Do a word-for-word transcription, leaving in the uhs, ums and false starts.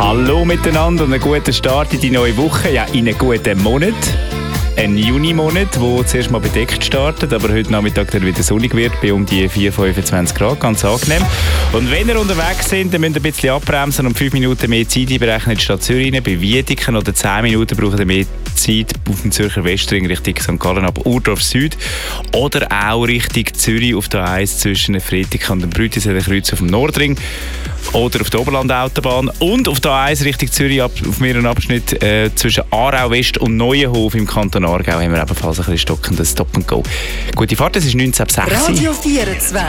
Hallo miteinander und einen guten Start in die neue Woche. Ja, in einen guten Monat. Ein Juni-Monat, der zuerst mal bedeckt startet, aber heute Nachmittag dann wieder sonnig wird, bei um die vier bis fünfundzwanzig Grad, ganz angenehm. Und wenn ihr unterwegs seid, dann müsst ihr ein bisschen abbremsen und fünf Minuten mehr Zeit einberechnen in die Stadt Zürich. Bei Wiedeken oder zehn Minuten braucht ihr mehr Zeit auf dem Zürcher Westring Richtung Sankt Gallen ab Urdorf Süd. Oder auch Richtung Zürich auf der A eins zwischen Freitag und dem Brütiseler Kreuz auf dem Nordring. Oder auf der Oberlandautobahn. Und auf der A eins Richtung Zürich ab, auf mehreren Abschnitten äh, zwischen Aarau West und Neuenhof im Kanton Aargau haben wir ebenfalls ein bisschen stockendes Stop and Go. Gute Fahrt, es ist neunzehn Uhr sechs. Radio vierundzwanzig.